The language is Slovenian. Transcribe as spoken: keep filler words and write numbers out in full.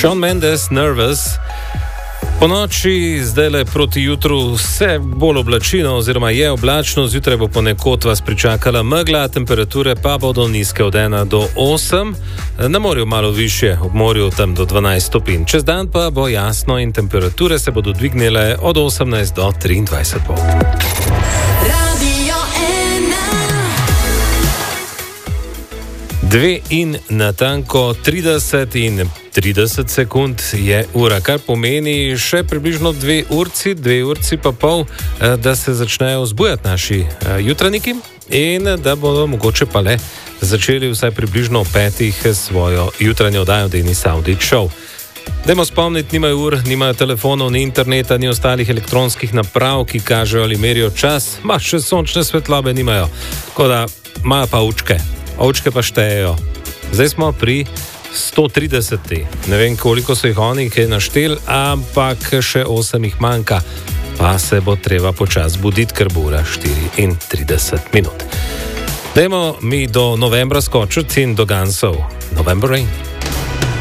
Shawn Mendes, Nervous. Po noči, zdaj le proti jutru, vse bolj oblačino oziroma je oblačno, zjutraj bo ponekod vas pričakala megla, temperature pa bodo nizke od ena do osem, na morju malo više, ob morju tam do dvanajst stopinj. Čez dan pa bo jasno in temperature se bodo dvignile od osemnajst do triindvajset. Dve in natanko trideset in trideset sekund je ura, kar pomeni še približno dve urci, dve urci pa pol, da se začnejo zbujati naši jutranjiki in da bodo mogoče pa le začeli vsaj približno v petih svojo jutranjo oddajo Denis Avdić Show. Dajmo spomniti, nimajo ur, nimajo telefonov, ni interneta, ni ostalih elektronskih naprav, ki kažejo ali merijo čas, ma še sončne svetlobe nimajo, tako da imajo pa učke. Ovčke pa štejejo. Zdaj smo pri sto trideseti. Ne vem, koliko so jih oni kaj naštel, ampak še osem jih manjka. Pa se bo treba počasi buditi, ker bo ura štiriintrideset minut. Dajmo mi do novembra skočiti in do Gunsov. November Rain.